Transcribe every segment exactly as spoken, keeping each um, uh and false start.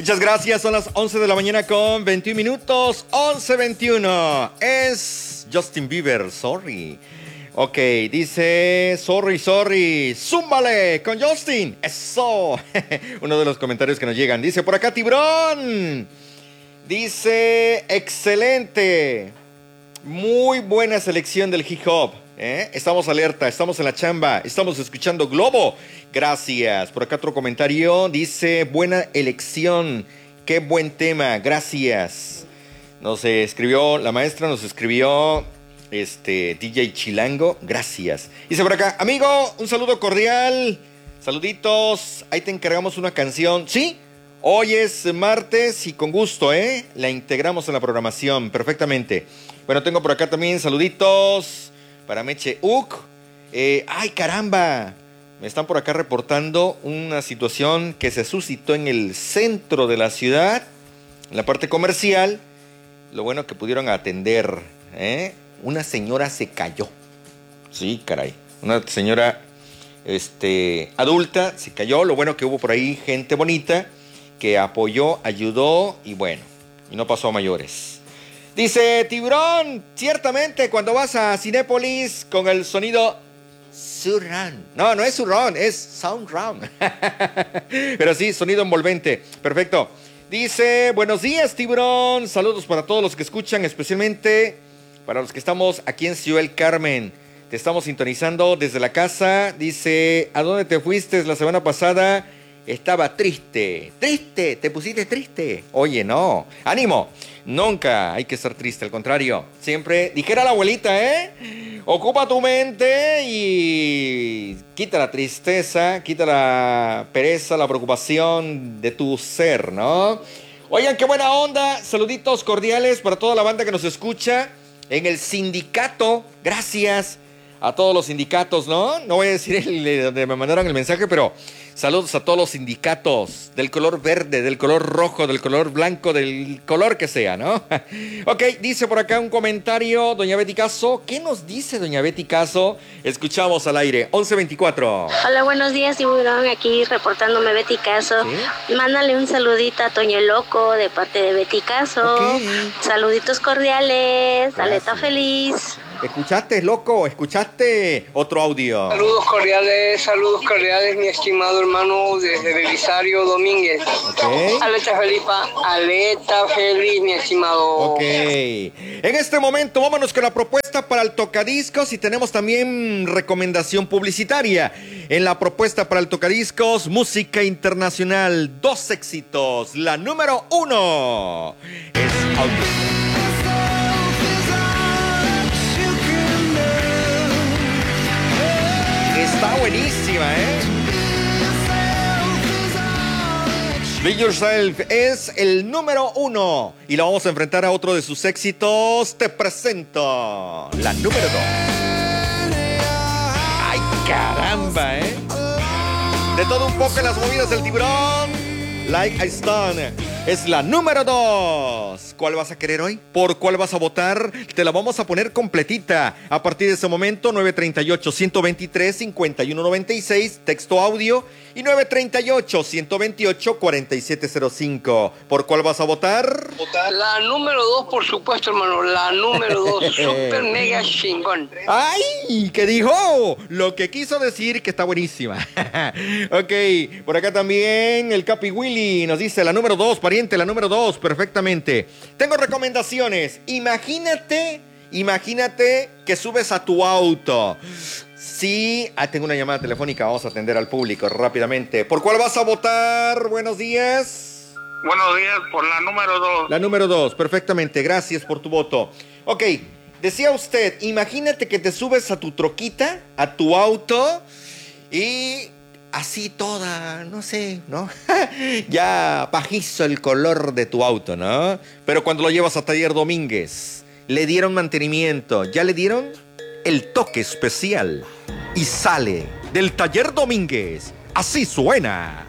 Muchas gracias, son las once de la mañana con veintiún minutos, once veintiuno. Es Justin Bieber, Sorry. Ok, dice, sorry, sorry, zúmbale con Justin, eso. Uno de los comentarios que nos llegan, dice por acá Tiburón. Dice, excelente, muy buena selección del hip hop. ¿Eh? Estamos alerta, estamos en la chamba, estamos escuchando Globo. Gracias. Por acá otro comentario. Dice, buena elección. Qué buen tema. Gracias. Nos escribió, la maestra nos escribió este D J Chilango. Gracias. Dice por acá, amigo, un saludo cordial. Saluditos. Ahí te encargamos una canción. ¿Sí? Hoy es martes y con gusto, ¿eh? La integramos en la programación perfectamente. Bueno, tengo por acá también saluditos para Meche Uc. Eh, ¡Ay, caramba! Me están por acá reportando una situación que se suscitó en el centro de la ciudad, en la parte comercial. Lo bueno que pudieron atender, ¿eh? Una señora se cayó. Sí, caray. Una señora este, adulta se cayó. Lo bueno que hubo por ahí gente bonita que apoyó, ayudó y bueno, y no pasó a mayores. Dice Tiburón, ciertamente cuando vas a Cinépolis con el sonido surround. No, no es surround, es sound round. Pero sí, sonido envolvente. Perfecto. Dice, buenos días Tiburón. Saludos para todos los que escuchan, especialmente para los que estamos aquí en Ciudad del Carmen. Te estamos sintonizando desde la casa. Dice, ¿a dónde te fuiste la semana pasada? Estaba triste. Triste, te pusiste triste. Oye, no. ¡Ánimo! Nunca hay que estar triste, al contrario. Siempre, dijera la abuelita, ¿eh? Ocupa tu mente y quita la tristeza, quita la pereza, la preocupación de tu ser, ¿no? Oigan, qué buena onda. Saluditos cordiales para toda la banda que nos escucha en el sindicato. Gracias a todos los sindicatos, ¿no? No voy a decir el de donde me mandaron el mensaje, pero saludos a todos los sindicatos del color verde, del color rojo, del color blanco, del color que sea, ¿no? Ok, dice por acá un comentario, doña Betty Caso. ¿Qué nos dice doña Betty Caso? Escuchamos al aire, once veinticuatro. Hola, buenos días, Tiburón, aquí reportándome Betty Caso. ¿Sí? Mándale un saludito a Toño Loco de parte de Betty Caso. Okay. Saluditos cordiales, gracias. Aleta feliz. ¿Escuchaste, loco? ¿Escuchaste? Otro audio. Saludos cordiales, saludos cordiales, mi estimado hermano desde Belisario Domínguez. Okay. Aleta feliz, aleta feliz, mi estimado. Ok. En este momento, vámonos con la propuesta para el tocadiscos y tenemos también recomendación publicitaria. En la propuesta para el tocadiscos, música internacional, dos éxitos. La número uno es audio. Está buenísima, ¿eh? Be Yourself es el número uno y la vamos a enfrentar a otro de sus éxitos. Te presento la número dos. ¡Ay, caramba, eh! De todo un poco en las movidas del Tiburón. Like I Stone es la número dos. ¿Cuál vas a querer hoy? ¿Por cuál vas a votar? Te la vamos a poner completita. A partir de ese momento, nueve treinta y ocho, ciento veintitrés, cincuenta y uno noventa y seis, texto audio. Y nueve treinta y ocho, ciento veintiocho, cuarenta y siete cero cinco. ¿Por cuál vas a votar? La número dos, por supuesto, hermano. La número dos. Super mega chingón. ¡Ay! ¿Qué dijo? Lo que quiso decir que está buenísima. Ok, por acá también el Capi Willy nos dice la número dos, pariente, la número dos, perfectamente. Tengo recomendaciones. Imagínate, imagínate que subes a tu auto. Sí, ah, tengo una llamada telefónica, vamos a atender al público rápidamente. ¿Por cuál vas a votar? Buenos días. Buenos días, por la número dos. La número dos, perfectamente, gracias por tu voto. Ok, decía usted, imagínate que te subes a tu troquita, a tu auto y así toda, no sé, ¿no? Ya pajizo el color de tu auto, ¿no? Pero cuando lo llevas a Taller Domínguez, le dieron mantenimiento, ¿ya le dieron el toque especial? Y sale del Taller Domínguez. Así suena.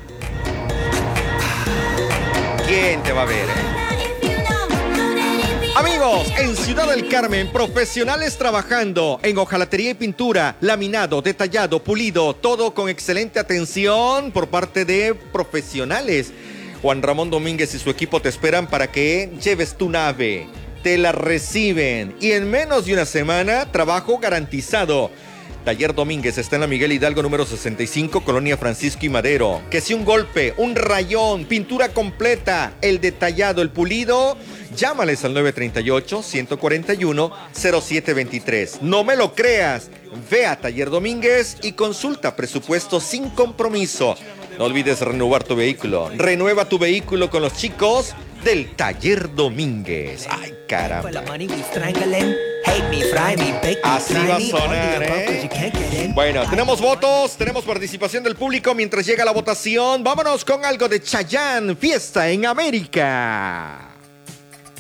¿Quién te va a ver, eh? Amigos, en Ciudad del Carmen, profesionales trabajando en hojalatería y pintura, laminado, detallado, pulido, todo con excelente atención por parte de profesionales. Juan Ramón Domínguez y su equipo te esperan para que lleves tu nave. Te la reciben y en menos de una semana, trabajo garantizado. Taller Domínguez está en la Miguel Hidalgo número sesenta y cinco, Colonia Francisco y Madero. Que si un golpe, un rayón, pintura completa, el detallado, el pulido, llámales al nueve tres ocho, uno cuatro uno, cero siete dos tres. No me lo creas, ve a Taller Domínguez y consulta presupuesto sin compromiso. No olvides renovar tu vehículo. Renueva tu vehículo con los chicos del Taller Domínguez. Ay, caramba. Así va a sonar, ¿eh? Bueno, tenemos votos, tenemos participación del público mientras llega la votación. Vámonos con algo de Chayanne, Fiesta en América.